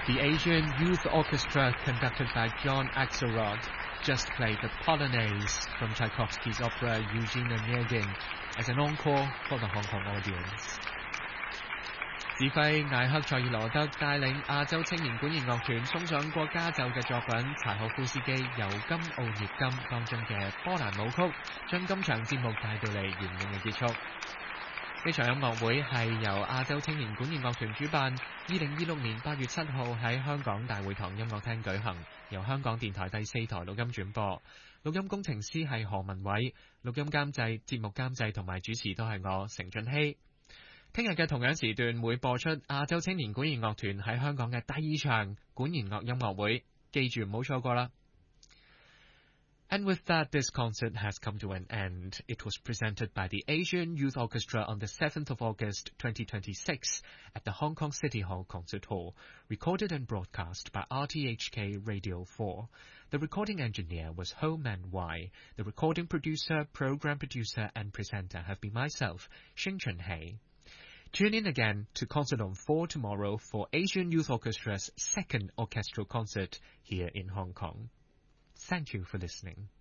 The Asian Youth Orchestra, conducted by John Axelrod, just played the Polonaise from Tchaikovsky's opera Eugene Onegin as an encore for the Hong Kong audience. 指揮艾克塞爾羅德帶領亞洲青年管弦樂團送上國家奏嘅作品柴可夫斯基《尤金奧涅金》當中嘅波蘭舞曲，將今場節目帶到嚟圓滿嘅結束。呢場音樂會係由亞洲青年管弦樂團主辦，2026年8月7號喺香港大會堂音樂廳舉行，由香港電台第4台錄音轉播。錄音工程師係何文偉，錄音監製、節目監製同埋主持都係我成俊熙。聽日嘅同樣時段會播出亞洲青年管弦樂團喺香港嘅第2場管弦樂音樂會，記住唔好錯過啦。And with that, this concert has come to an end. It was presented by the Asian Youth Orchestra on the 7th of August 2026 at the Hong Kong City Hall Concert Hall, recorded and broadcast by RTHK Radio 4. The recording engineer was Ho Man Wai. The recording producer, program producer and presenter have been myself, Xing Chunhei. Tune in again to Concert on 4 tomorrow for Asian Youth Orchestra's second orchestral concert here in Hong Kong. Thank you for listening.